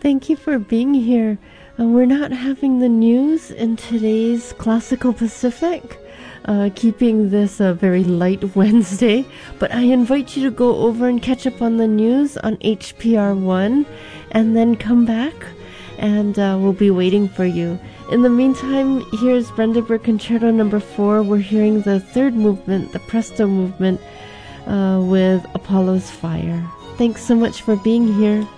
Thank you for being here. We're not having the news in today's Classical Pacific, keeping this a very light Wednesday, but I invite you to go over and catch up on the news on HPR1 and then come back, and we'll be waiting for you. In the meantime, here's Brandenburg Concerto No. 4. We're hearing the third movement, the Presto movement, with Apollo's Fire. Thanks so much for being here.